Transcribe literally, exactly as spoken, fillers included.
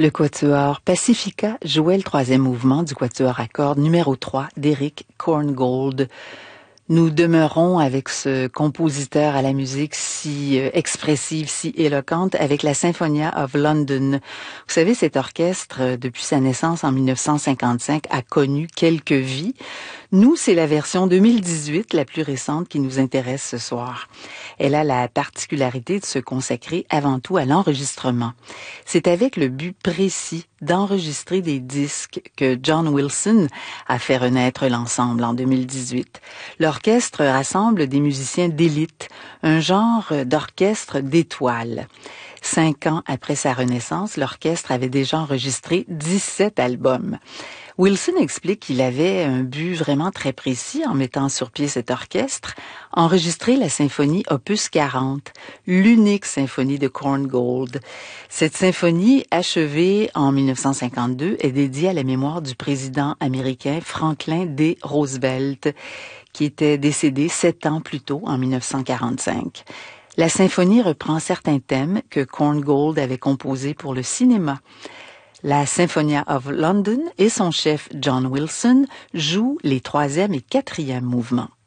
Le quatuor Pacifica jouait le troisième mouvement du quatuor à cordes numéro trois d'Eric Korngold. Nous demeurons avec ce compositeur à la musique si euh, expressive, si éloquente, avec la Sinfonia of London. Vous savez, cet orchestre, euh, depuis sa naissance en mille neuf cent cinquante-cinq, a connu quelques vies. Nous, c'est la version deux mille dix-huit, la plus récente, qui nous intéresse ce soir. Elle a la particularité de se consacrer avant tout à l'enregistrement. C'est avec le but précis d'enregistrer des disques que John Wilson a fait renaître l'ensemble en deux mille dix-huit. L'orchestre rassemble des musiciens d'élite, un genre d'orchestre d'étoiles. Cinq ans après sa renaissance, l'orchestre avait déjà enregistré dix-sept albums. Wilson explique qu'il avait un but vraiment très précis en mettant sur pied cet orchestre, enregistrer la symphonie opus quarante, l'unique symphonie de Korngold. Cette symphonie, achevée en mille neuf cent cinquante-deux, est dédiée à la mémoire du président américain Franklin D. Roosevelt, qui était décédé sept ans plus tôt, en mille neuf cent quarante-cinq. La symphonie reprend certains thèmes que Korngold avait composés pour le cinéma. La Sinfonia of London et son chef John Wilson jouent les troisième et quatrième mouvements.